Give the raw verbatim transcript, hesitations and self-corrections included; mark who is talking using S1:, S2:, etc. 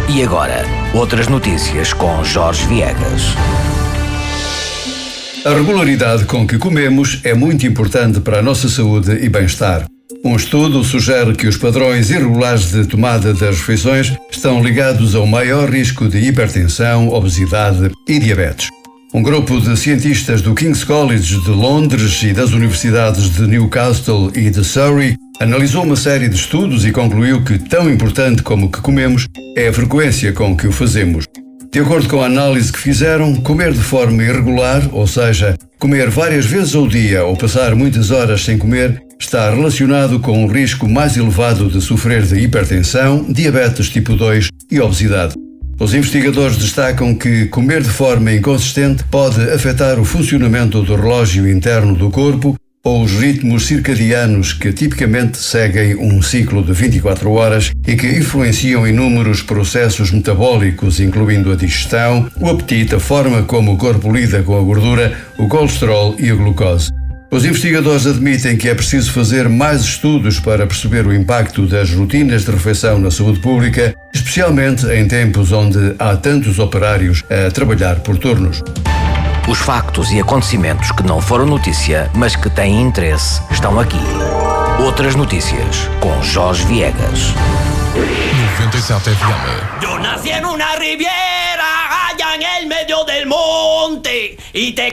S1: E agora, outras notícias com Jorge Viegas.
S2: A regularidade com que comemos é muito importante para a nossa saúde e bem-estar. Um estudo sugere que os padrões irregulares de tomada das refeições estão ligados ao maior risco de hipertensão, obesidade e diabetes. Um grupo de cientistas do King's College de Londres e das universidades de Newcastle e de Surrey analisou uma série de estudos e concluiu que tão importante como o que comemos é a frequência com que o fazemos. De acordo com a análise que fizeram, comer de forma irregular, ou seja, comer várias vezes ao dia ou passar muitas horas sem comer, está relacionado com um risco mais elevado de sofrer de hipertensão, diabetes tipo dois e obesidade. Os investigadores destacam que comer de forma inconsistente pode afetar o funcionamento do relógio interno do corpo ou os ritmos circadianos que tipicamente seguem um ciclo de vinte e quatro horas e que influenciam inúmeros processos metabólicos, incluindo a digestão, o apetite, a forma como o corpo lida com a gordura, o colesterol e a glucose. Os investigadores admitem que é preciso fazer mais estudos para perceber o impacto das rotinas de refeição na saúde pública, especialmente em tempos onde há tantos operários a trabalhar por turnos.
S1: Os factos e acontecimentos que não foram notícia, mas que têm interesse, estão aqui. Outras notícias com Jorge Viegas.
S3: noventa e sete F M.
S4: Yo nací en una riviera allá en el medio del monte y te